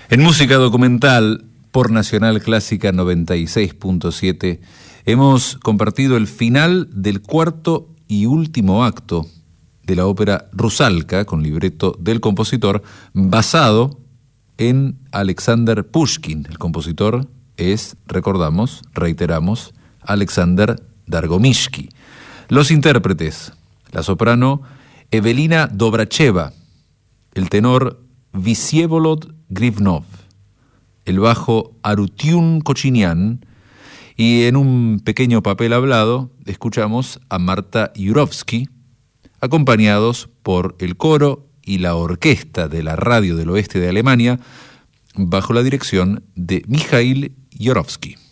En música documental por Nacional Clásica 96.7 hemos compartido el final del cuarto y último acto de la ópera Rusalka, con libreto del compositor, basado en Alexander Pushkin. El compositor es, recordamos, reiteramos, Alexander Dargomishky. Los intérpretes: la soprano Evelina Dobracheva, el tenor Visievolod Grivnov, el bajo Arutiun Kochinian, y en un pequeño papel hablado escuchamos a Marta Jurovsky, acompañados por el coro y la orquesta de la Radio del Oeste de Alemania, bajo la dirección de Mikhail Yorovsky.